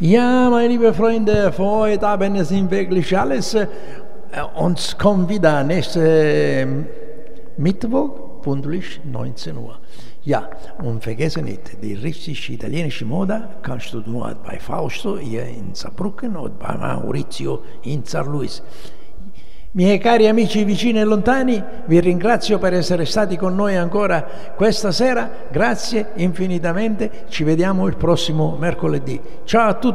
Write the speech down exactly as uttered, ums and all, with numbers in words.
Ja, meine liebe Freunde, für heute Abend ist wirklich alles. Uns kommt wieder nächste Mittwoch, pünktlich neunzehn Uhr. Ja, und vergesse nicht, die richtig italienische Mode kannst du nur bei Fausto hier in Saarbrücken und bei Maurizio in San Luis. Miei cari amici vicini e lontani, vi ringrazio per essere stati con noi ancora questa sera, grazie infinitamente, ci vediamo il prossimo mercoledì. Ciao a tutti!